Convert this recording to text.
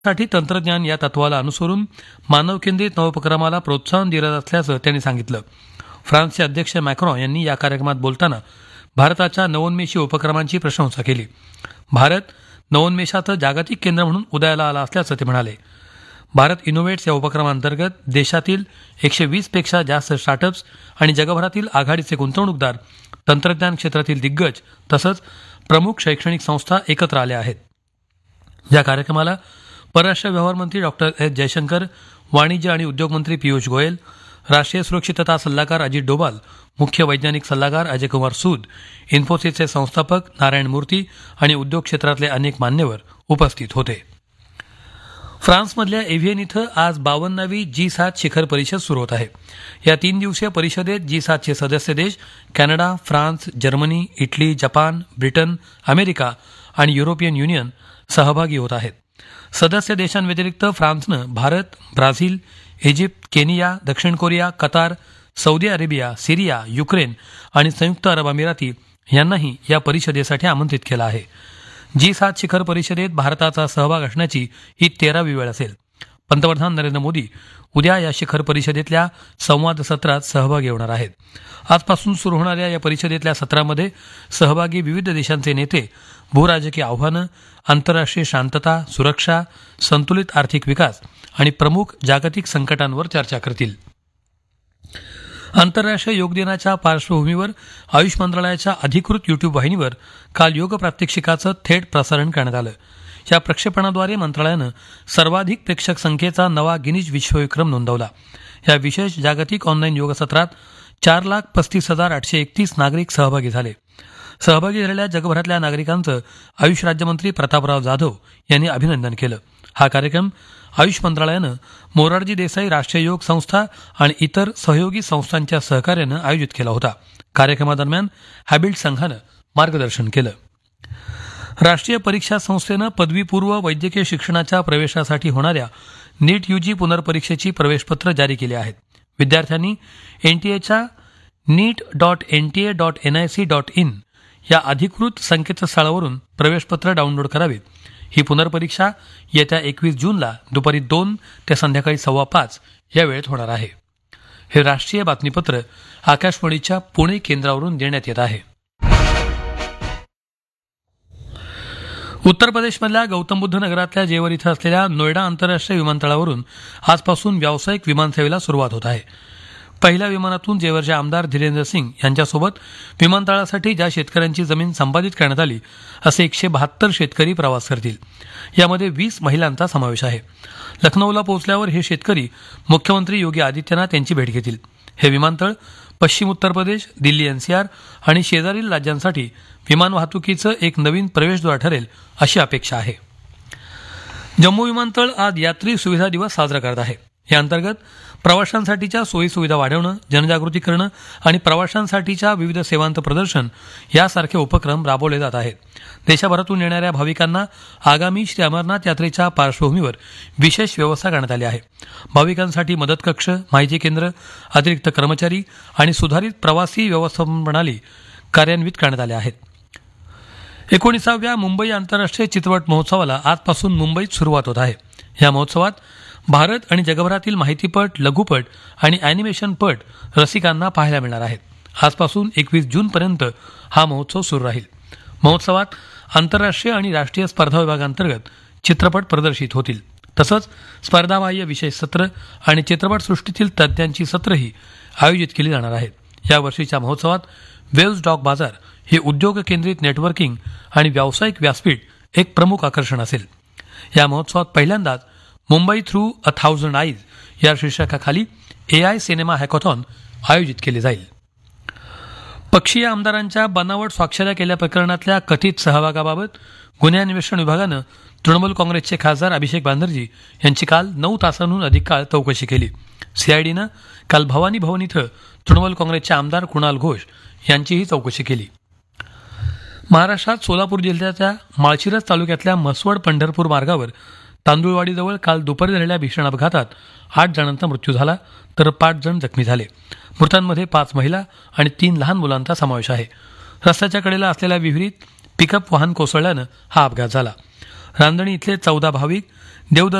साठी तंत्रज्ञान या तत्वाला अनुसरून मानव केंद्रित नवोपक्रमाला प्रोत्साहन दिलं असल्याचं त्यांनी सांगितलं. फ्रान्सचे अध्यक्ष मॅक्रॉन यांनी या कार्यक्रमात बोलताना भारताच्या नवोन्मेषी उपक्रमांची प्रशंसा केली. भारत नवोन्मेषाचं जागतिक केंद्र म्हणून उदयाला आला असल्याचं ते म्हणाले. भारत इनोव्हेट्स या उपक्रमांतर्गत देशातील 120 पेक्षा जास्त स्टार्टअप्स आणि जगभरातील आघाडीचे गुंतवणूकदार, तंत्रज्ञान क्षेत्रातील दिग्गज तसंच प्रमुख शैक्षणिक संस्था एकत्र आल्या आहेत. या कार्यक्रमाला परराष्ट्र व्यवहार मंत्री डॉक्टर एस जयशंकर, वाणिज्य आणि उद्योग मंत्री पियुष गोयल, राष्ट्रीय सुरक्षितता सल्लागार अजित डोभाल, मुख्य वैज्ञानिक सल्लागार अजय कुमार सूद, इन्फोसिसचे संस्थापक नारायण मूर्ती आणि उद्योग क्षेत्रातले अनेक मान्यवर उपस्थित होते. फ्रान्समधल्या एव्हियन इथं आज 52वी G7 शिखर परिषद सुरू होत आहे. या 3 दिवसीय परिषदेत G7चे सदस्य देश Canada, France, Germany, Italy, Japan, Britain, America आणि युरोपियन युनियन सहभागी होत आहेत. सदस्य देशांव्यतिरिक्त फ्रान्सनं भारत, ब्राझील, इजिप्त, केनिया, दक्षिण कोरिया, कतार, सौदी अरेबिया, सिरिया, युक्रेन आणि संयुक्त अरब अमिराती यांनाही या परिषदेसाठी आमंत्रित केलं आहे. G7 शिखर परिषदेत भारताचा सहभाग असण्याची ही 13वी वेळ असेल. पंतप्रधान नरेंद्र मोदी उद्या या शिखर परिषदेतल्या संवाद सत्रात सहभागी होणार आहेत. आजपासून सुरू होणाऱ्या या परिषदेतल्या सत्रामध्ये सहभागी विविध देशांचे नेते भूराजकीय आव्हानं, आंतरराष्ट्रीय शांतता, सुरक्षा, संतुलित आर्थिक विकास आणि प्रमुख जागतिक संकटांवर चर्चा करतील. आंतरराष्ट्रीय योग दिनाच्या पार्श्वभूमीवर आयुष मंत्रालयाच्या अधिकृत युट्यूब वाहिनीवर काल योग प्रात्यक्षिकाचं थेट प्रसारण करण्यात आलं. या प्रक्षेपणाद्वारे मंत्रालयानं सर्वाधिक प्रेक्षक संख्येचा नवा गिनीज विश्वविक्रम नोंदवला. या विशेष जागतिक ऑनलाईन योग सत्रात 4,35,831 नागरिक सहभागी झाले. सहभागी झालेल्या जगभरातल्या नागरिकांचं आयुष राज्यमंत्री प्रतापराव जाधव यांनी अभिनंदन केलं. हा कार्यक्रम आयुष मंत्रालयानं मोरारजी देसाई राष्ट्रीय योग संस्था आणि इतर सहयोगी संस्थांच्या सहकार्यानं आयोजित केला होता. कार्यक्रमादरम्यान हॅबिल्ट संघानं मार्गदर्शन केलं. राष्ट्रीय परीक्षा संस्थेनं पदवीपूर्व वैद्यकीय शिक्षणाच्या प्रवेशासाठी होणाऱ्या नीट UG पुनर्परीक्षेची प्रवेशपत्र जारी केली आहेत. विद्यार्थ्यांनी NTAच्या neet.nta.nic.in या अधिकृत संकेतस्थळावरून प्रवेशपत्र डाउनलोड करावीत. ही पुनर्परीक्षा येत्या 21 जूनला दुपारी 2 ते संध्याकाळी 5:15 या वेळेत होणार आहे. हे राष्ट्रीय बातमीपत्र आकाशवाणीच्या पुणे केंद्रावरून देण्यात येत आहे. उत्तर प्रदेशमधल्या गौतम बुद्ध नगरातल्या जेवर इथं असलेल्या नोएडा आंतरराष्ट्रीय विमानतळावरून आजपासून व्यावसायिक विमानसेवेला सुरुवात होत आहे. पहिल्या विमानातून जेवरचे आमदार धीरेंद्र सिंग यांच्यासोबत विमानतळासाठी ज्या शेतकऱ्यांची जमीन संपादित करण्यात आली असे 172 शेतकरी प्रवास करतील. यामध्ये 20 महिलांचा समावेश आहे. लखनौला पोहोचल्यावर हे शेतकरी मुख्यमंत्री योगी आदित्यनाथ यांची भेट घेतील. हे विमानतळ पश्चिम उत्तर प्रदेश, दिल्ली NCR आणि शेजारील राज्यांसाठी विमान वाहतुकीचं एक नवीन प्रवेशद्वार ठरेल अशी अपेक्षा आहे. जम्मू विमानतळ आज यात्री सुविधा दिवस साजरा करत आहे. या अंतर्गत प्रवाशांसाठीच्या सोयीसुविधा वाढवणं, जनजागृती करणं आणि प्रवाशांसाठीच्या विविध सेवांचं प्रदर्शन यासारखे उपक्रम राबवले जात आहेत. देशभरातून येणाऱ्या भाविकांना आगामी श्री अमरनाथ यात्रेच्या पार्श्वभूमीवर विशेष व्यवस्था करण्यात आली आहे. भाविकांसाठी मदत कक्ष, माहिती केंद्र, अतिरिक्त कर्मचारी आणि सुधारित प्रवासी व्यवस्थापन प्रणाली कार्यान्वित करण्यात आल्या आहेत. 19व्या मुंबई आंतरराष्ट्रीय चित्रपट महोत्सवाला आजपासून मुंबईत सुरुवात होत आहे. या महोत्सवात भारत आणि जगभरातील माहितीपट, लघुपट आणि अॅनिमेशनपट रसिकांना पाहायला मिळणार आहेत. आजपासून 21 जूनपर्यंत हा महोत्सव सुरू राहील. महोत्सवात आंतरराष्ट्रीय आणि राष्ट्रीय स्पर्धा विभागांतर्गत चित्रपट प्रदर्शित होतील. तसंच स्पर्धाबाह्य विशेष सत्र आणि चित्रपटसृष्टीतील तज्ज्ञांची सत्रही आयोजित केली जाणार आहेत. या वर्षीच्या महोत्सवात वेव्ज डॉक बाजार हे उद्योग केंद्रित नेटवर्किंग आणि व्यावसायिक व्यासपीठ एक प्रमुख आकर्षण असेल. या महोत्सवात पहिल्यांदाच मुंबई थ्रू 1000 आईज या शीर्षकाखाली AI सिनेमा हॅकॉथॉन आयोजित केले जाईल. पक्षीय आमदारांच्या बनावट स्वाक्षऱ्या केल्या प्रकरणातल्या कथित सहभागाबाबत गुन्हे अन्वेषण विभागानं तृणमूल काँग्रेसचे खासदार अभिषेक बॅनर्जी यांची काल 9 तासांहून अधिक काळ चौकशी केली. CIDनं काल भवानी भवन इथं तृणमूल काँग्रेसचे आमदार कुणाल घोष यांचीही चौकशी केली. महाराष्ट्रात सोलापूर जिल्ह्याच्या माळशिरस तालुक्यातल्या म्हसवड पंढरपूर मार्गावर तांदुळवाडीजवळ काल दुपारी झालेल्या भीषण अपघातात 8 जणांचा मृत्यू झाला तर 5 जण जखमी झाले. मृतांमध्ये 5 महिला आणि 3 लहान मुलांचा समावेश आहे. रस्त्याच्या कडेला असलेल्या विहिरीत पिकअप वाहन कोसळल्यानं हा अपघात झाला. रांजणी इथले 14 भाविक देवदर्शन